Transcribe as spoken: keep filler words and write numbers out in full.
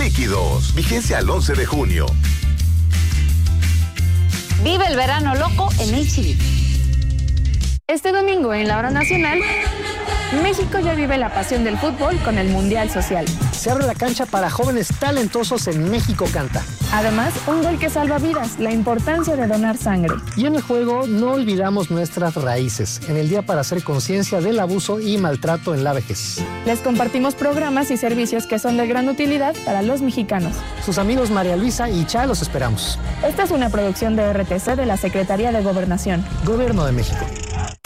líquidos. Vigencia al once de junio. Vive el verano loco en H E B. Este domingo en la hora nacional, México ya vive la pasión del fútbol con el Mundial Social. Se abre la cancha para jóvenes talentosos en México Canta. Además, un gol que salva vidas, la importancia de donar sangre. Y en el juego no olvidamos nuestras raíces, en el día para hacer conciencia del abuso y maltrato en la vejez. Les compartimos programas y servicios que son de gran utilidad para los mexicanos. Sus amigos María Luisa y Cha los esperamos. Esta es una producción de R T C de la Secretaría de Gobernación. Gobierno de México.